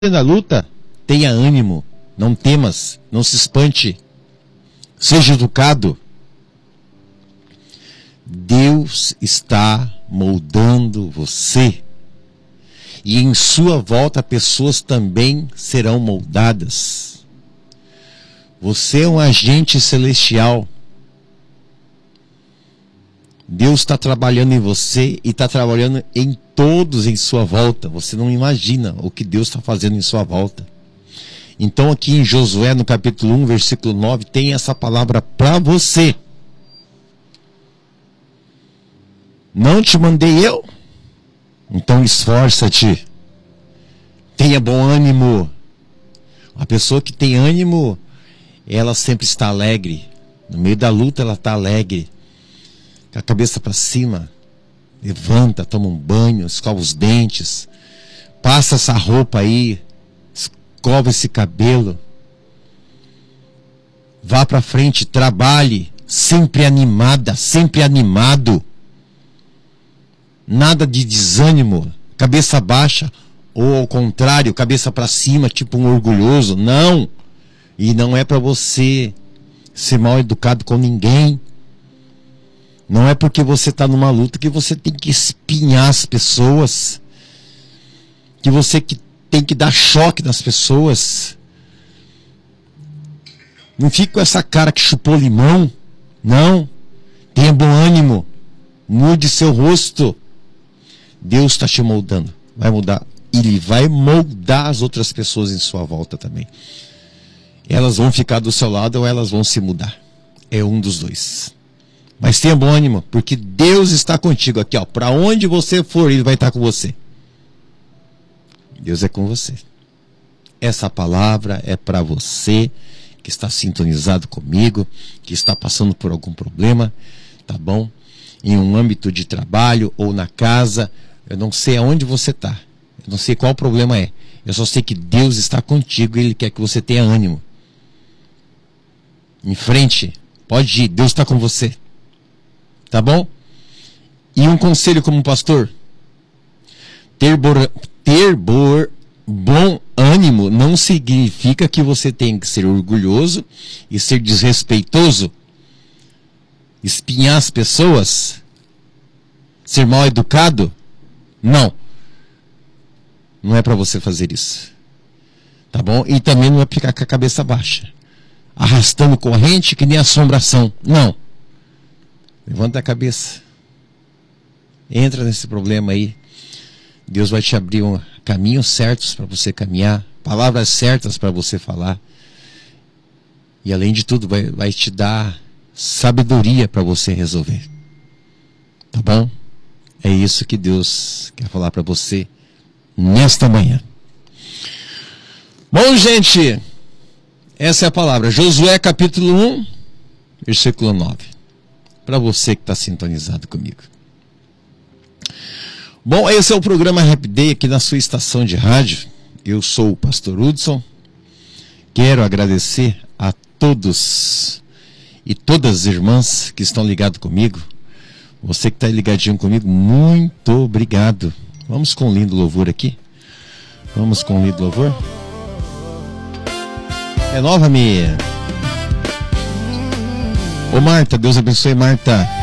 na luta, tenha ânimo, não temas, não se espante, seja educado. Deus está moldando você, e em sua volta pessoas também serão moldadas. Você é um agente celestial. Deus está trabalhando em você e está trabalhando em todos em sua volta. Você não imagina o que Deus está fazendo em sua volta. Então aqui em Josué, no capítulo 1, versículo 9, tem essa palavra para você. Não te mandei eu? Então esforça-te. Tenha bom ânimo. A pessoa que tem ânimo, ela sempre está alegre. No meio da luta ela está alegre. Com a cabeça para cima, levanta, toma um banho, escova os dentes, passa essa roupa aí, escova esse cabelo, vá para frente, trabalhe, sempre animada, sempre animado, nada de desânimo, cabeça baixa, ou ao contrário, cabeça para cima, tipo um orgulhoso. Não, e não é para você ser mal educado com ninguém. Não é porque você está numa luta que você tem que espinhar as pessoas, que você tem que dar choque nas pessoas. Não fique com essa cara que chupou limão. Não. Tenha bom ânimo. Mude seu rosto. Deus está te moldando. Vai mudar. Ele vai moldar as outras pessoas em sua volta também. Elas vão ficar do seu lado ou elas vão se mudar. É um dos dois. Mas tenha bom ânimo, porque Deus está contigo aqui, ó. Para onde você for, Ele vai estar com você. Deus é com você. Essa palavra é para você que está sintonizado comigo, que está passando por algum problema, tá bom? Em um âmbito de trabalho ou na casa, eu não sei aonde você está, eu não sei qual o problema é. Eu só sei que Deus está contigo e Ele quer que você tenha ânimo. Em frente, pode ir, Deus está com você. Tá bom? E um conselho como pastor: ter bom ânimo não significa que você tem que ser orgulhoso e ser desrespeitoso, espinhar as pessoas, ser mal educado. Não. Não é para você fazer isso. Tá bom? E também não é ficar com a cabeça baixa, arrastando corrente que nem assombração. Não. Levanta a cabeça. Entra nesse problema aí. Deus vai te abrir caminhos certos para você caminhar, palavras certas para você falar. E além de tudo, vai te dar sabedoria para você resolver. Tá bom? É isso que Deus quer falar para você nesta manhã. Bom, gente, essa é a palavra. Josué capítulo 1, versículo 9. Para você que está sintonizado comigo. Bom, esse é o programa Happy Day aqui na sua estação de rádio. Eu sou o pastor Hudson. Quero agradecer a todos e todas as irmãs que estão ligados comigo. Você que está ligadinho comigo, muito obrigado. Vamos com um lindo louvor aqui. Vamos com um lindo louvor. Renova-me. Ô Marta, Deus abençoe, Marta.